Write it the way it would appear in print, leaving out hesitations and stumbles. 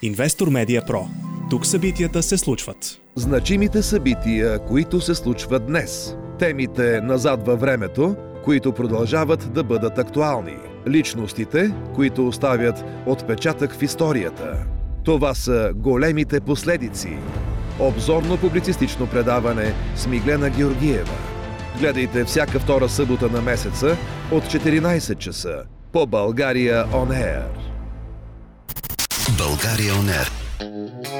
Инвестор Медиа Про. Тук събитията се случват. Значимите събития, които се случват днес. Темите назад във времето, които продължават да бъдат актуални. Личностите, които оставят отпечатък в историята. Това са големите последици. Обзорно-публицистично предаване с Миглена Георгиева. Гледайте всяка втора събота на месеца от 14 часа по България On Air. България On Air.